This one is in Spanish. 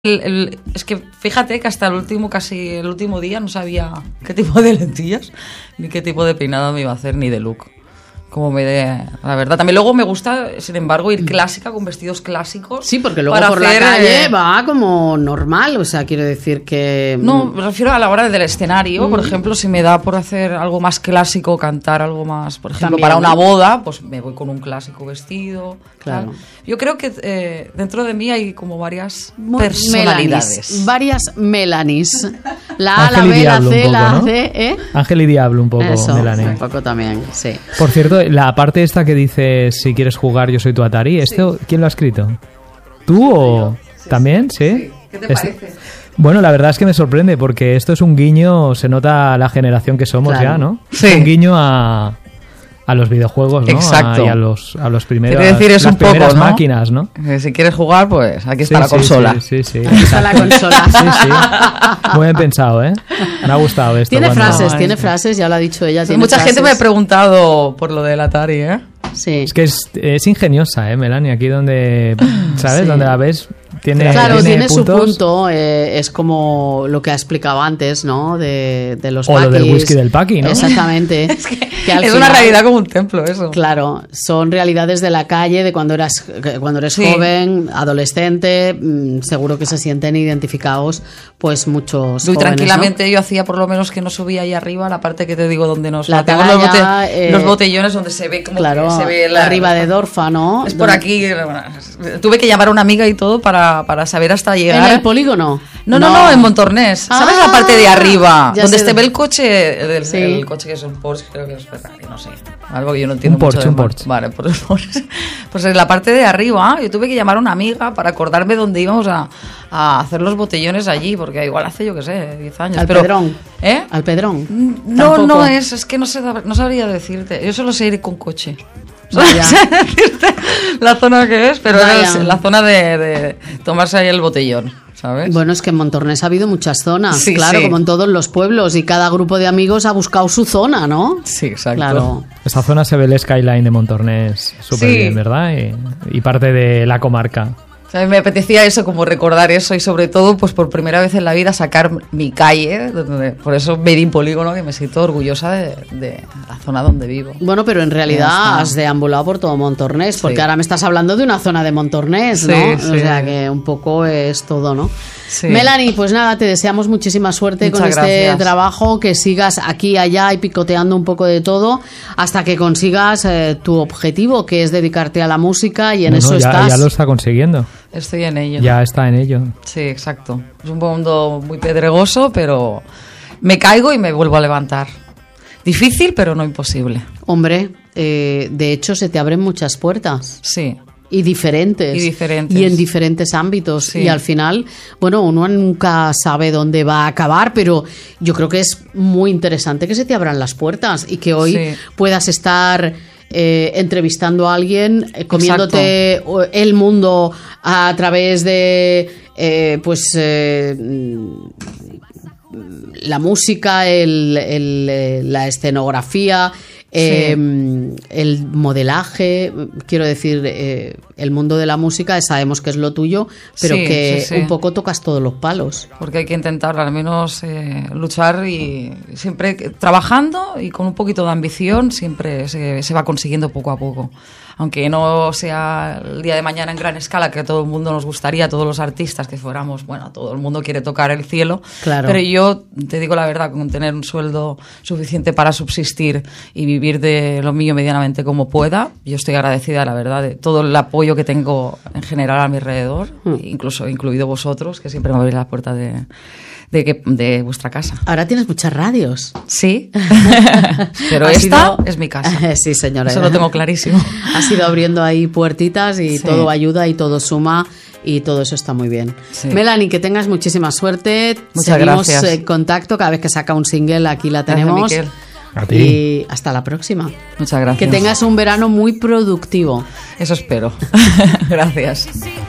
Es que fíjate que hasta el último día no sabía qué tipo de lentillas ni qué tipo de peinado me iba a hacer ni de look. La verdad. También luego me gusta, sin embargo, ir clásica con vestidos clásicos. Sí, porque luego por la calle va como normal, o sea, quiero decir que... No, me refiero a la hora del escenario, por ejemplo, si me da por hacer algo más clásico, cantar algo más, por ejemplo, también, para una boda, pues me voy con un clásico vestido. Claro. Tal. Yo creo que dentro de mí hay como varias personalidades. Varias Melanies. La A, la B, la C, la C, ¿eh? Ángel y Diablo un poco, eso, Melanie. Un poco también, sí. Por cierto, la parte esta que dice si quieres jugar yo soy tu Atari, ¿esto quién lo ha escrito? ¿Tú o...? Sí, ¿también? ¿Sí? ¿Qué te parece? Bueno, la verdad es que me sorprende porque esto es un guiño, se nota la generación que somos ya, ¿no? Sí. Un guiño a los videojuegos, ¿no? Exacto. Y a los primeros, quiere decir es las un poco, primeras ¿no? máquinas, ¿no? Si quieres jugar, pues aquí está la consola. Sí. Aquí está la consola. Sí. Muy bien pensado, ¿eh? Me ha gustado esto. Tiene frases, ya lo ha dicho ella. Sí, mucha gente me ha preguntado por lo del Atari, ¿eh? Sí. Es que es ingeniosa, Melanie, aquí donde, ¿sabes? Sí. Donde la ves. Tiene su punto, es como lo que ha explicado antes, ¿no? De los o paquis. Lo del whisky del paqui, ¿no? Exactamente. Es final, una realidad como un templo, eso. Claro, son realidades de la calle, de cuando eres joven, adolescente, seguro que se sienten identificados, pues muchos Muy jóvenes, tranquilamente, ¿no? Yo hacía por lo menos que no subía ahí arriba, la parte que te digo donde nos la los botellones donde se ve como claro, que se ve arriba de Dorfa, ¿no? Es por aquí. Tuve que llamar a una amiga y todo para saber hasta llegar. ¿En el polígono? No, en Montornés. ¿Sabes la parte de arriba? Donde se ve el coche, el coche que es un Porsche, creo que es Ferrari, no sé. Algo que yo no entiendo mucho. Un Porsche. Vale, pues en la parte de arriba yo tuve que llamar a una amiga para acordarme dónde íbamos a hacer los botellones allí, porque igual hace, yo qué sé, 10 años. ¿Al Pedrón? ¿Eh? ¿Al Pedrón? No es que no sabría decirte. Yo solo sé ir con coche. La zona que es, pero es la zona de tomarse ahí el botellón, ¿sabes? Bueno, es que en Montornés ha habido muchas zonas, sí, claro, como en todos los pueblos, y cada grupo de amigos ha buscado su zona, ¿no? Sí, exacto. Claro. Esta zona se ve el skyline de Montornés súper bien, ¿verdad? Y parte de la comarca. O sea, me apetecía eso, como recordar eso, y sobre todo, pues por primera vez en la vida sacar mi calle, por eso Made in Polígono, que me siento orgullosa de la zona donde vivo. Bueno, pero en realidad has deambulado por todo Montornés, porque ahora me estás hablando de una zona de Montornés, ¿no? Sí. O sea que un poco es todo, ¿no? Sí. Melanie, pues nada, te deseamos muchísima suerte. Muchas con este gracias. trabajo, que sigas aquí, allá y picoteando un poco de todo hasta que consigas tu objetivo, que es dedicarte a la música, y en eso estás. Ya lo está consiguiendo. Estoy en ello. Ya está en ello. Sí, exacto. Es un mundo muy pedregoso, pero me caigo y me vuelvo a levantar. Difícil, pero no imposible. Hombre, de hecho se te abren muchas puertas. Sí. Y diferentes. Y en diferentes ámbitos. Sí. Y al final, bueno, uno nunca sabe dónde va a acabar, pero yo creo que es muy interesante que se te abran las puertas y que hoy puedas estar entrevistando a alguien, comiéndote el mundo a través de la música, la escenografía, el modelaje, quiero decir, el mundo de la música sabemos que es lo tuyo, pero un poco tocas todos los palos. Porque hay que intentar al menos luchar, y siempre trabajando y con un poquito de ambición siempre se va consiguiendo poco a poco. Aunque no sea el día de mañana en gran escala, que a todo el mundo nos gustaría, a todos los artistas que fuéramos, bueno, todo el mundo quiere tocar el cielo, claro. Pero yo te digo la verdad, con tener un sueldo suficiente para subsistir y vivir de lo mío medianamente como pueda, yo estoy agradecida, la verdad, de todo el apoyo que tengo en general a mi alrededor, incluido vosotros, que siempre me abrís la puerta de vuestra casa. Ahora tienes muchas radios. Sí, pero esta es mi casa. Sí, señora. Eso lo tengo clarísimo. Has ido abriendo ahí puertitas y todo ayuda y todo suma, y todo eso está muy bien. Sí. Melanie, que tengas muchísima suerte. Muchas Seguimos gracias. En contacto, cada vez que saca un single aquí la tenemos. Gracias, a ti. Y hasta la próxima. Muchas gracias. Que tengas un verano muy productivo. Eso espero. Gracias.